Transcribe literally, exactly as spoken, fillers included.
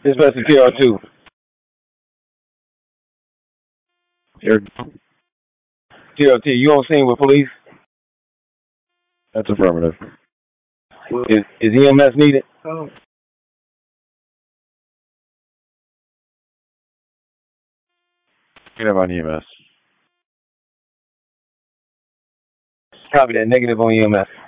Dispatch to T R two. Here, T R T, you on scene with police? That's affirmative. Is, is E M S needed? Oh. Negative on E M S. Copy that. Negative on E M S.